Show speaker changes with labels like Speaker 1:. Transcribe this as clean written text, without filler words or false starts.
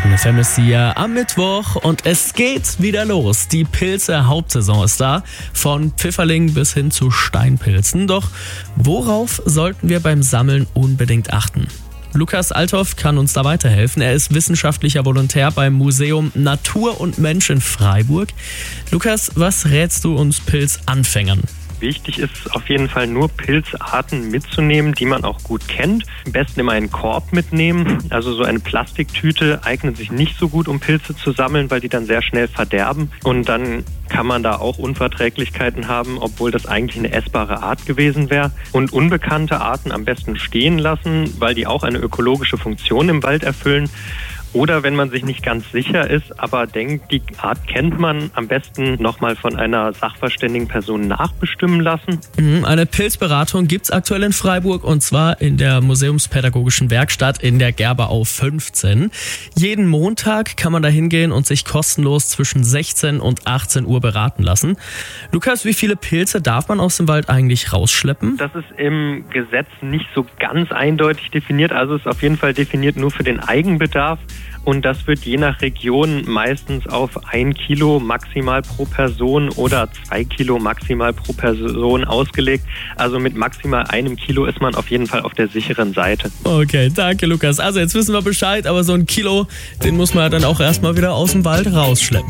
Speaker 1: Baden FM ist hier am Mittwoch und es geht wieder los. Die Pilze-Hauptsaison ist da, von Pfifferlingen bis hin zu Steinpilzen. Doch worauf sollten wir beim Sammeln unbedingt achten? Lukas Althoff kann uns da weiterhelfen. Er ist wissenschaftlicher Volontär beim Museum Natur und Mensch in Freiburg. Lukas, was rätst du uns Pilzanfängern?
Speaker 2: Wichtig ist auf jeden Fall nur Pilzarten mitzunehmen, die man auch gut kennt. Am besten immer einen Korb mitnehmen. Also so eine Plastiktüte eignet sich nicht so gut, um Pilze zu sammeln, weil die dann sehr schnell verderben. Und dann kann man da auch Unverträglichkeiten haben, obwohl das eigentlich eine essbare Art gewesen wäre. Und unbekannte Arten am besten stehen lassen, weil die auch eine ökologische Funktion im Wald erfüllen. Oder wenn man sich nicht ganz sicher ist, aber denkt, die Art kennt man, am besten nochmal von einer sachverständigen Person nachbestimmen lassen.
Speaker 1: Eine Pilzberatung gibt's aktuell in Freiburg und zwar in der Museumspädagogischen Werkstatt in der Gerberau 15. Jeden Montag kann man da hingehen und sich kostenlos zwischen 16 und 18 Uhr beraten lassen. Lukas, wie viele Pilze darf man aus dem Wald eigentlich rausschleppen?
Speaker 2: Das ist im Gesetz nicht so ganz eindeutig definiert, also ist auf jeden Fall definiert nur für den Eigenbedarf. Und das wird je nach Region meistens auf 1 Kilo maximal pro Person oder 2 Kilo maximal pro Person ausgelegt. Also mit maximal 1 Kilo ist man auf jeden Fall auf der sicheren Seite.
Speaker 1: Okay, danke Lukas. Also jetzt wissen wir Bescheid, aber so 1 Kilo, den muss man dann auch erstmal wieder aus dem Wald rausschleppen.